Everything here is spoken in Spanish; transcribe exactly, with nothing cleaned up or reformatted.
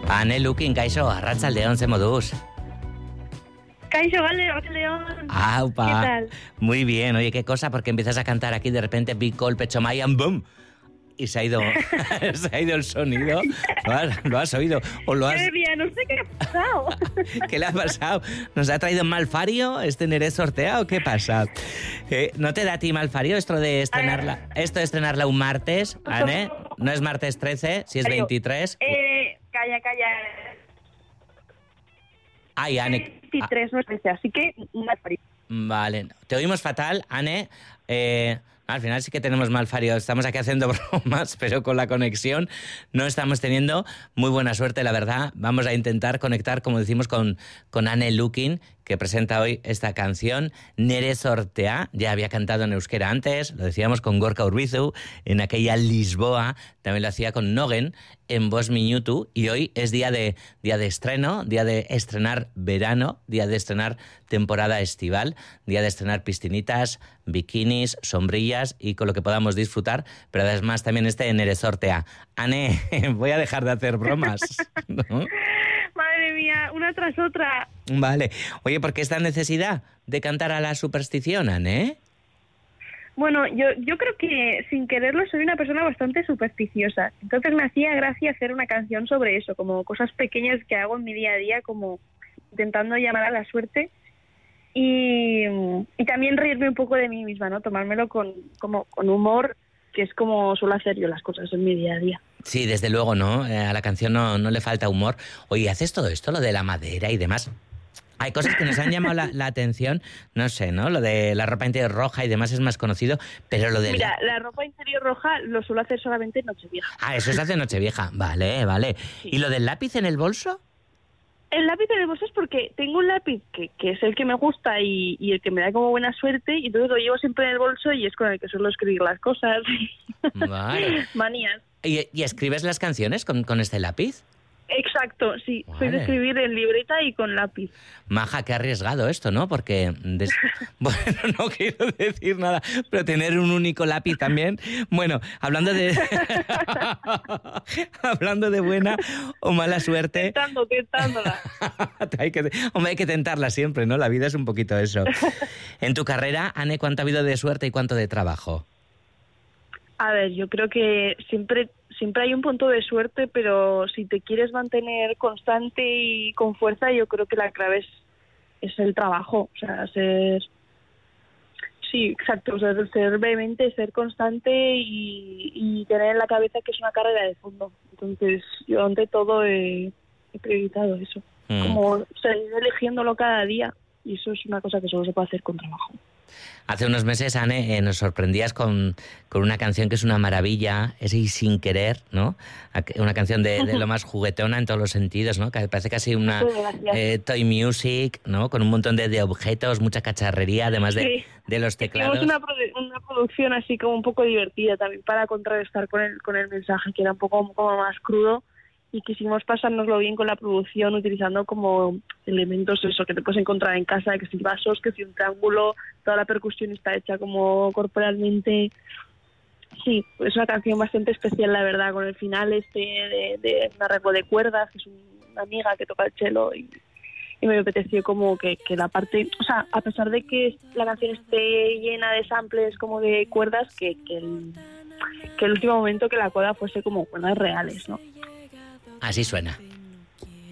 Ane Lukin, kaixo, arratsaldeon, ze moduz? Kaixo, vale, arratsaldeon. Aupa. ¿Qué tal? Muy bien, oye, qué cosa, porque empiezas a cantar aquí de repente Big Call, Pecho Mayan, boom, y se ha ido, se ha ido el sonido. ¿Lo has, lo has oído? ¿O lo has... Qué bien, no sé qué ha pasado. ¿Qué le ha pasado? ¿Nos ha traído Malfario este Nerez sorteado? ¿Qué pasa? Eh, ¿No te da a ti Malfario esto de estrenarla, esto de estrenarla un martes, Ane? No es martes trece, si es veintitrés. Eh, calla, calla. Ay, Ane. veintitrés, no es trece, así que Malfario. Vale, te oímos fatal, Ane. Eh, al final sí que tenemos Malfario. Estamos aquí haciendo bromas, pero con la conexión no estamos teniendo muy buena suerte, la verdad. Vamos a intentar conectar, como decimos, con, con Ane Lukin, que presenta hoy esta canción, Nere Sortea. Ya había cantado en euskera antes, lo decíamos con Gorka Urbizu, en aquella Lisboa, también lo hacía con Nogen, en Bost Minutu, y hoy es día de, día de estreno, día de estrenar verano, día de estrenar temporada estival, día de estrenar piscinitas, bikinis, sombrillas y con lo que podamos disfrutar, pero además también este Nere Sortea. Ane, voy a dejar de hacer bromas, ¿no? Madre mía, una tras otra. Vale. Oye, ¿por qué esta necesidad de cantar a la superstición, Ane? Bueno, yo, yo creo que sin quererlo soy una persona bastante supersticiosa. Entonces me hacía gracia hacer una canción sobre eso, como cosas pequeñas que hago en mi día a día, como intentando llamar a la suerte y, y también reírme un poco de mí misma, ¿no? Tomármelo con, como, con humor, que es como suelo hacer yo las cosas en mi día a día. Sí, desde luego, ¿no? Eh, a la canción no, no le falta humor. Oye, ¿haces todo esto, lo de la madera y demás? Hay cosas que nos han llamado la, la atención, no sé, ¿no? Lo de la ropa interior roja y demás es más conocido, pero lo de... Mira, la, la ropa interior roja lo suelo hacer solamente en Nochevieja. Ah, eso se hace en Nochevieja, vale, vale. Sí. ¿Y lo del lápiz en el bolso? El lápiz en el bolso es porque tengo un lápiz que, que es el que me gusta y, y el que me da como buena suerte, y entonces lo llevo siempre en el bolso y es con el que suelo escribir las cosas. Vale. Manías. ¿Y, y escribes las canciones con, con este lápiz? Exacto, sí. Vale. Soy de escribir en libreta y con lápiz. Maja, qué arriesgado esto, ¿no? Porque, des... bueno, no quiero decir nada, pero tener un único lápiz también. Bueno, hablando de... hablando de buena o mala suerte... Tentando, tentándola. hay que, hombre, hay que tentarla siempre, ¿no? La vida es un poquito eso. En tu carrera, Ane, ¿cuánto ha habido de suerte y cuánto de trabajo? A ver, yo creo que siempre siempre hay un punto de suerte, pero si te quieres mantener constante y con fuerza, yo creo que la clave es, es el trabajo. O sea, ser... Sí, exacto. O sea, ser vehemente, ser constante y, y tener en la cabeza que es una carrera de fondo. Entonces, yo ante todo he, he priorizado eso. Mm. Como seguir eligiéndolo cada día. Y eso es una cosa que solo se puede hacer con trabajo. Hace unos meses, Ane, eh, nos sorprendías con, con una canción que es una maravilla, ese Y Sin Querer, ¿no? Una canción de, de lo más juguetona en todos los sentidos, ¿no? Que parece casi una eh, toy music, ¿no? Con un montón de, de objetos, mucha cacharrería, además de, sí. de los teclados. Hicimos una, produ- una producción así como un poco divertida también para contrarrestar con el, con el mensaje, que era un poco como más crudo. Y quisimos pasárnoslo bien con la producción utilizando como elementos eso que te puedes encontrar en casa, que si vasos, que si un triángulo, toda la percusión está hecha como corporalmente. Sí, es una canción bastante especial, la verdad, con el final este de, de un arreglo de cuerdas, que es una amiga que toca el cello y, y me apeteció como que, que la parte, o sea, a pesar de que la canción esté llena de samples como de cuerdas, que, que, el, que el último momento que la cuerda fuese como cuerdas reales, ¿no? Así suena.